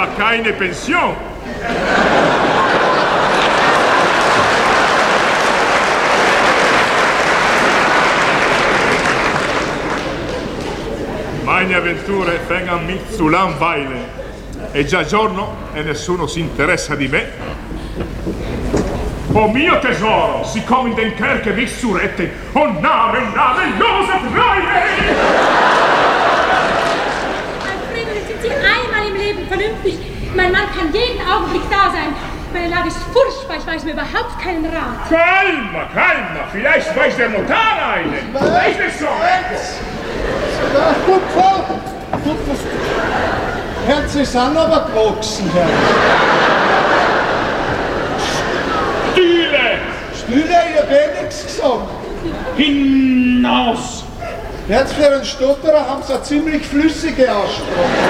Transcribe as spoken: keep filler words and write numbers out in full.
aber keine Pension. Meine avventure vengono mi zu langweilen. È già giorno e nessuno si interessa di me. Oh mio tesoro, sie kommen in den Kerker mich zu retten. Oh Name, namenlose Treue! Alfredo, jetzt sind Sie einmal im Leben vernünftig. Mein Mann kann jeden Augenblick da sein. Meine Lage ist furchtbar, ich weiß mir überhaupt keinen Rat. Calma, calma, vielleicht weiß der Notar einen. Weiß es so. Ja, gut, Frau. Gut, Herr, Sie sind aber gewachsen, Herr. Stühle! Stühle, ich hab eh nichts gesagt. Hinaus! Jetzt für einen Stotterer haben Sie eine ziemlich flüssige Aussprache.